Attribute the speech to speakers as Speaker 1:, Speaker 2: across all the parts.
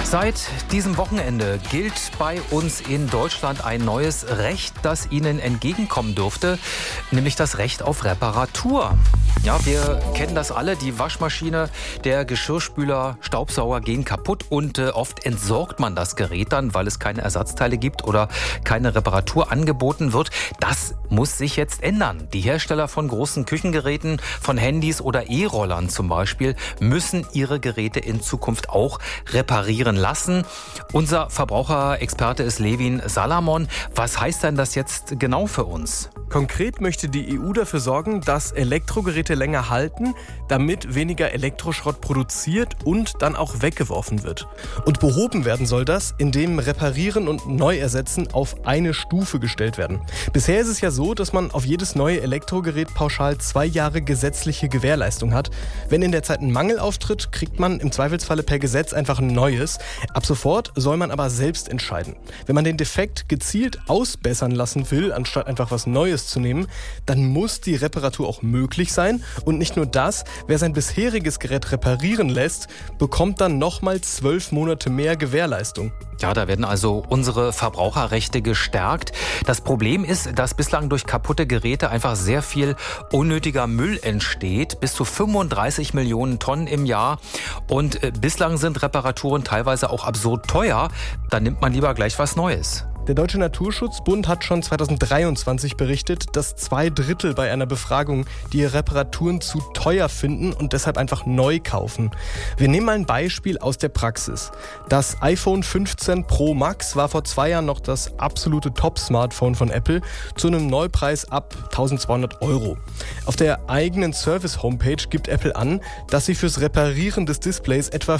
Speaker 1: Seit diesem Wochenende gilt bei uns in Deutschland ein neues Recht, das Ihnen entgegenkommen dürfte, nämlich das Recht auf Reparatur. Ja, wir kennen das alle, die Waschmaschine, der Geschirrspüler, Staubsauger gehen kaputt und oft entsorgt man das Gerät dann, weil es keine Ersatzteile gibt oder keine Reparatur angeboten wird. Das muss sich jetzt ändern. Die Hersteller von großen Küchengeräten, von Handys oder E-Rollern zum Beispiel, müssen ihre Geräte in Zukunft auch reparieren lassen. Unser Verbraucherexperte ist Levin Salamon. Was heißt denn das jetzt genau für uns?
Speaker 2: Konkret möchte die EU dafür sorgen, dass Elektrogeräte länger halten, damit weniger Elektroschrott produziert und dann auch weggeworfen wird. Und behoben werden soll das, indem Reparieren und Neuersetzen auf eine Stufe gestellt werden. Bisher ist es ja so, dass man auf jedes neue Elektrogerät pauschal 2 Jahre gesetzliche Gewährleistung hat. Wenn in der Zeit ein Mangel auftritt, kriegt man im Zweifelsfalle per Gesetz einfach ein neues. Ab sofort soll man aber selbst entscheiden. Wenn man den Defekt gezielt ausbessern lassen will, anstatt einfach was Neues zu nehmen, dann muss die Reparatur auch möglich sein. Und nicht nur das, wer sein bisheriges Gerät reparieren lässt, bekommt dann nochmal 12 Monate mehr Gewährleistung.
Speaker 1: Ja, da werden also unsere Verbraucherrechte gestärkt. Das Problem ist, dass bislang durch kaputte Geräte einfach sehr viel unnötiger Müll entsteht. Bis zu 35 Millionen Tonnen im Jahr. Und bislang sind Reparaturen teilweise auch absurd teuer. Da nimmt man lieber gleich was Neues.
Speaker 2: Der Deutsche Naturschutzbund hat schon 2023 berichtet, dass 2/3 bei einer Befragung die Reparaturen zu teuer finden und deshalb einfach neu kaufen. Wir nehmen mal ein Beispiel aus der Praxis. Das iPhone 15 Pro Max war vor 2 Jahren noch das absolute Top-Smartphone von Apple zu einem Neupreis ab 1.200 €. Auf der eigenen Service-Homepage gibt Apple an, dass sie fürs Reparieren des Displays etwa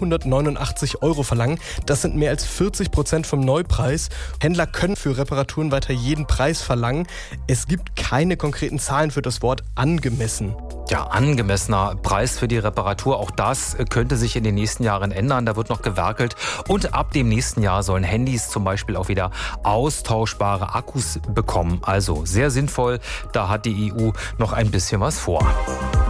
Speaker 2: 489 € verlangen. Das sind mehr als 40% vom Neupreis. Händler können für Reparaturen weiter jeden Preis verlangen. Es gibt keine konkreten Zahlen für das Wort angemessen.
Speaker 1: Ja, angemessener Preis für die Reparatur, auch das könnte sich in den nächsten Jahren ändern. Da wird noch gewerkelt. Und ab dem nächsten Jahr sollen Handys zum Beispiel auch wieder austauschbare Akkus bekommen. Also sehr sinnvoll, da hat die EU noch ein bisschen was vor.